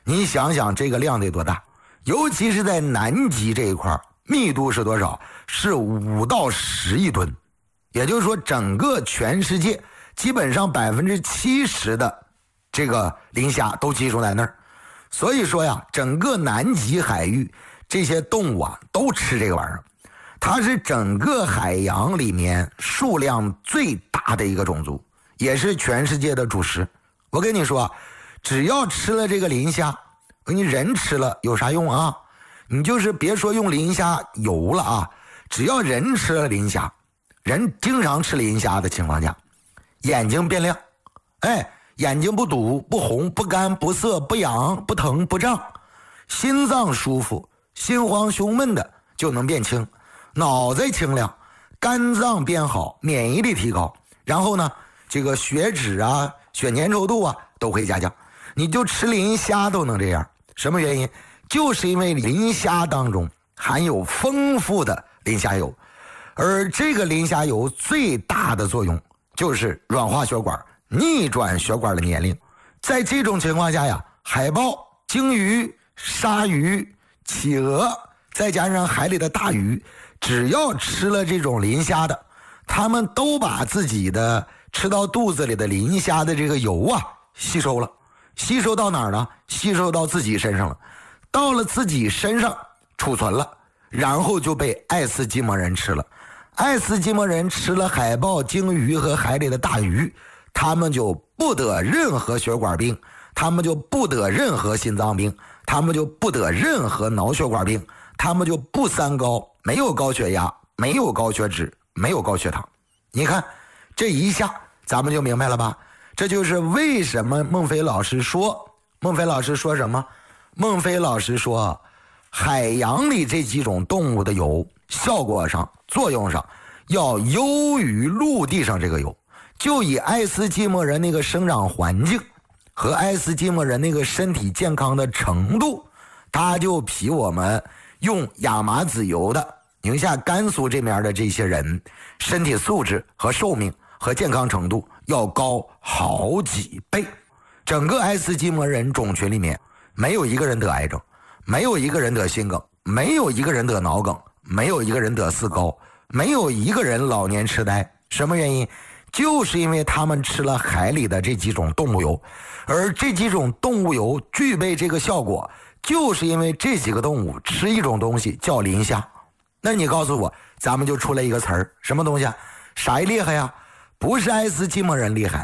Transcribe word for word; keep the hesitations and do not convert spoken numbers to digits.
你想想这个量得多大？尤其是在南极这一块，密度是多少？是五到十亿吨。也就是说，整个全世界基本上百分之七十的这个磷虾都集中在那儿。所以说呀，整个南极海域这些动物啊都吃这个玩意儿，它是整个海洋里面数量最大的一个种族，也是全世界的主食。我跟你说，只要吃了这个磷虾，你人吃了有啥用啊？你就是别说用磷虾油了啊，只要人吃了磷虾，人经常吃磷虾的情况下，眼睛变亮，哎，眼睛不堵不红不干不涩不痒不疼不胀，心脏舒服，心慌胸闷的就能变轻，脑袋清亮，肝脏变好，免疫力提高，然后呢这个血脂啊血粘稠度啊都会下降。你就吃磷虾都能这样，什么原因？就是因为磷虾当中含有丰富的磷虾油，而这个磷虾油最大的作用就是软化血管，逆转血管的年龄。在这种情况下呀，海豹、鲸鱼、鲨鱼、企鹅，再加上海里的大鱼，只要吃了这种磷虾的，他们都把自己的吃到肚子里的磷虾的这个油啊吸收了。吸收到哪儿呢？吸收到自己身上了，到了自己身上储存了，然后就被爱斯基摩人吃了。爱斯基摩人吃了海豹、鲸鱼和海里的大鱼，他们就不得任何血管病，他们就不得任何心脏病，他们就不得任何脑血管病，他们就不三高，没有高血压，没有高血脂，没有高血糖。你看这一下咱们就明白了吧？这就是为什么孟非老师说，孟非老师说什么？孟非老师说，海洋里这几种动物的油效果上作用上要优于陆地上这个油。就以爱斯基摩人那个生长环境和爱斯基摩人那个身体健康的程度，他就比我们用亚麻籽油的宁夏甘肃这边的这些人身体素质和寿命和健康程度要高好几倍。整个爱斯基摩人种群里面没有一个人得癌症，没有一个人得心梗，没有一个人得脑梗，没有一个人得四高，没有一个人老年痴呆。什么原因？就是因为他们吃了海里的这几种动物油，而这几种动物油具备这个效果，就是因为这几个动物吃一种东西叫磷虾。那你告诉我，咱们就出来一个词儿，什么东西啊？谁厉害呀？不是爱斯基摩人厉害，